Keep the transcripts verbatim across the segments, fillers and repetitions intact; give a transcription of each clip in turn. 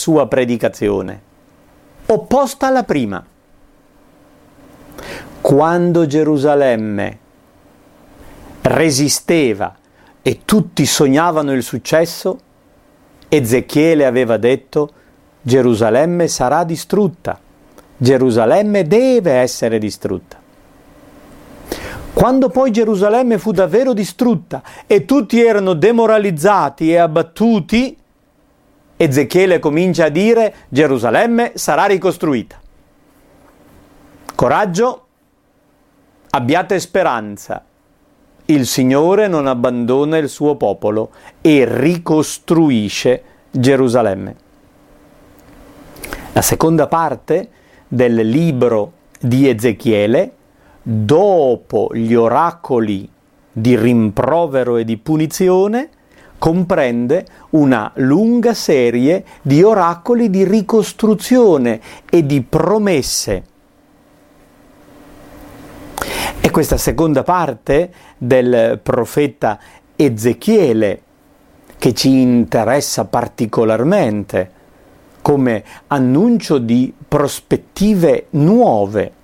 sua predicazione, opposta alla prima. Quando Gerusalemme resisteva e tutti sognavano il successo, Ezechiele aveva detto: Gerusalemme sarà distrutta, Gerusalemme deve essere distrutta. Quando poi Gerusalemme fu davvero distrutta e tutti erano demoralizzati e abbattuti, Ezechiele comincia a dire: Gerusalemme sarà ricostruita. Coraggio, abbiate speranza. Il Signore non abbandona il suo popolo e ricostruisce Gerusalemme. La seconda parte del libro di Ezechiele, dopo gli oracoli di rimprovero e di punizione, comprende una lunga serie di oracoli di ricostruzione e di promesse. E questa seconda parte del profeta Ezechiele, che ci interessa particolarmente come annuncio di prospettive nuove.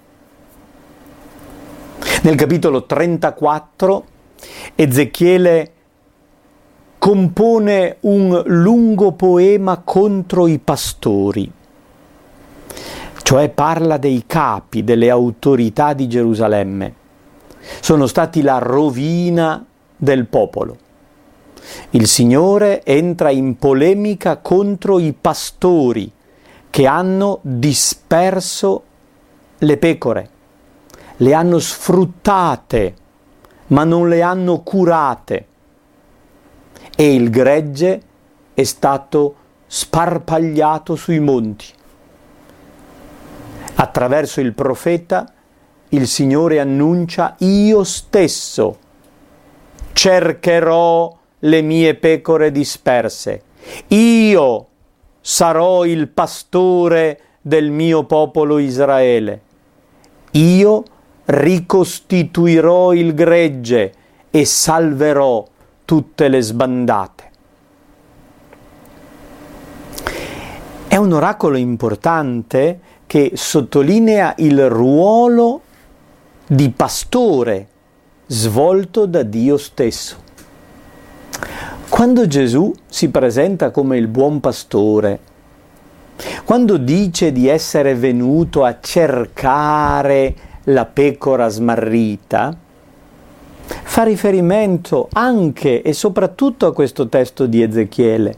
Nel capitolo trentaquattro Ezechiele compone un lungo poema contro i pastori, cioè parla dei capi, delle autorità di Gerusalemme. Sono stati la rovina del popolo. Il Signore entra in polemica contro i pastori che hanno disperso le pecore, le hanno sfruttate, ma non le hanno curate, e il gregge è stato sparpagliato sui monti. Attraverso il profeta il Signore annuncia: io stesso cercherò le mie pecore disperse, io sarò il pastore del mio popolo Israele, io ricostituirò il gregge e salverò tutte le sbandate. È un oracolo importante che sottolinea il ruolo di pastore svolto da Dio stesso. Quando Gesù si presenta come il buon pastore, quando dice di essere venuto a cercare la pecora smarrita, fa riferimento anche e soprattutto a questo testo di Ezechiele.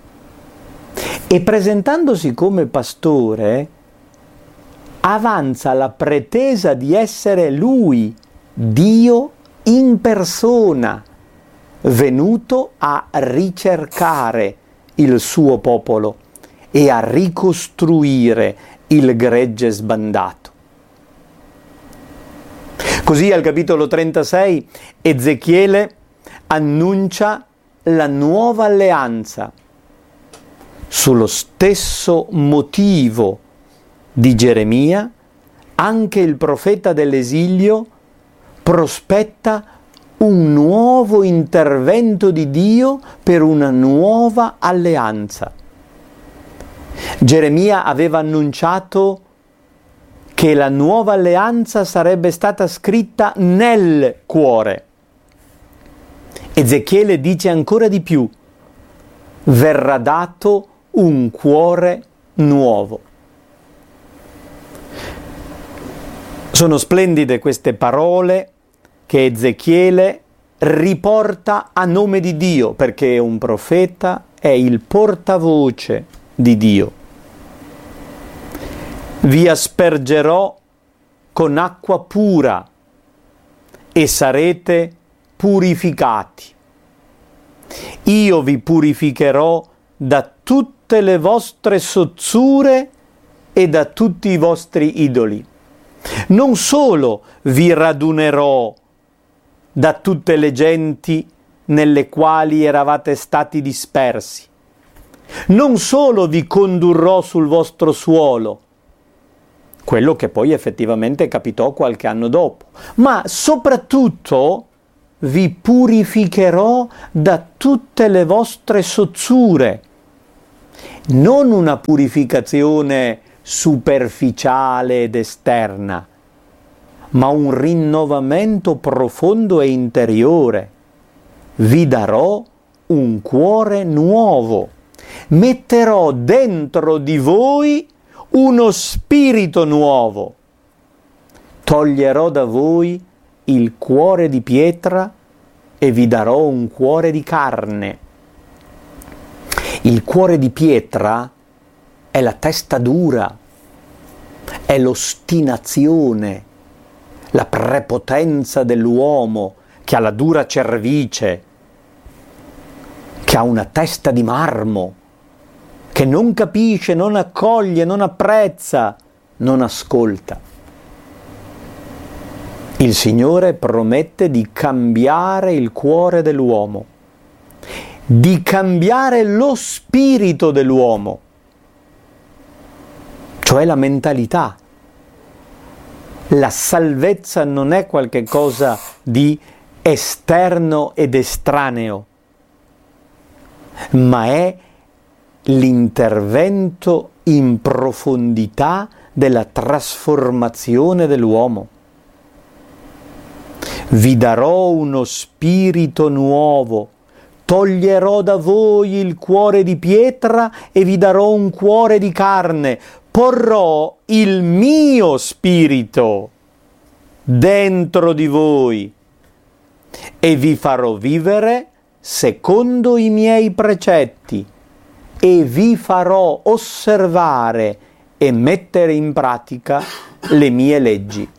E presentandosi come pastore, avanza la pretesa di essere Lui, Dio in persona, venuto a ricercare il suo popolo e a ricostruire il gregge sbandato. Così al capitolo trentasei Ezechiele annuncia la nuova alleanza. Sullo stesso motivo di Geremia, anche il profeta dell'esilio prospetta un nuovo intervento di Dio per una nuova alleanza. Geremia aveva annunciato che la nuova alleanza sarebbe stata scritta nel cuore. Ezechiele dice ancora di più: verrà dato un cuore nuovo. Sono splendide queste parole che Ezechiele riporta a nome di Dio, perché un profeta è il portavoce di Dio. Vi aspergerò con acqua pura e sarete purificati. Io vi purificherò da tutte le vostre sozzure e da tutti i vostri idoli. Non solo vi radunerò da tutte le genti nelle quali eravate stati dispersi, non solo vi condurrò sul vostro suolo, quello che poi effettivamente capitò qualche anno dopo, ma soprattutto vi purificherò da tutte le vostre sozzure. non una purificazione superficiale ed esterna, ma un rinnovamento profondo e interiore. Vi darò un cuore nuovo, metterò dentro di voi uno spirito nuovo, toglierò da voi il cuore di pietra e vi darò un cuore di carne. Il cuore di pietra è la testa dura, è l'ostinazione, la prepotenza dell'uomo che ha la dura cervice, che ha una testa di marmo, che non capisce, non accoglie, non apprezza, non ascolta. Il Signore promette di cambiare il cuore dell'uomo, di cambiare lo spirito dell'uomo, cioè la mentalità. La salvezza non è qualche cosa di esterno ed estraneo, ma è l'intervento in profondità della trasformazione dell'uomo. Vi darò uno spirito nuovo, toglierò da voi il cuore di pietra e vi darò un cuore di carne, porrò il mio spirito dentro di voi e vi farò vivere secondo i miei precetti e vi farò osservare e mettere in pratica le mie leggi.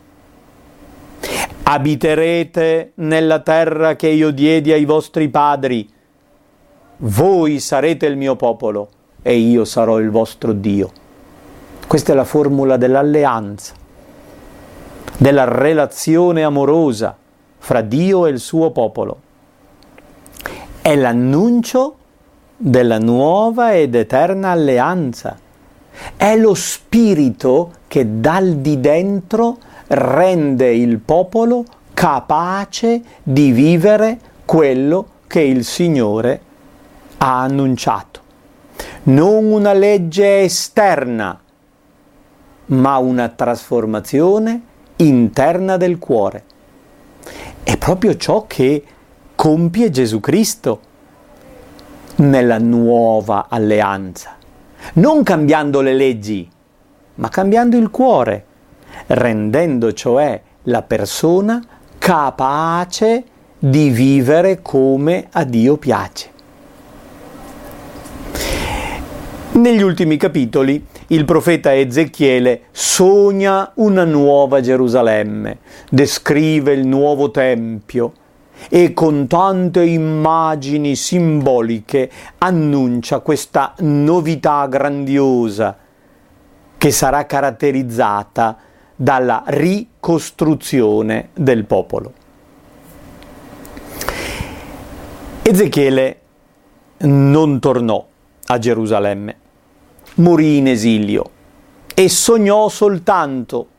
Abiterete nella terra che io diedi ai vostri padri. Voi sarete il mio popolo e io sarò il vostro Dio. Questa è la formula dell'alleanza, della relazione amorosa fra Dio e il suo popolo. È l'annuncio della nuova ed eterna alleanza. È lo spirito che dal di dentro rende il popolo capace di vivere quello che il Signore ha annunciato. Non una legge esterna, ma una trasformazione interna del cuore. È proprio ciò che compie Gesù Cristo nella nuova alleanza, non cambiando le leggi, ma cambiando il cuore, rendendo cioè la persona capace di vivere come a Dio piace. Negli ultimi capitoli il profeta Ezechiele sogna una nuova Gerusalemme, descrive il nuovo Tempio e con tante immagini simboliche annuncia questa novità grandiosa che sarà caratterizzata dalla ricostruzione del popolo. Ezechiele non tornò a Gerusalemme, morì in esilio e sognò soltanto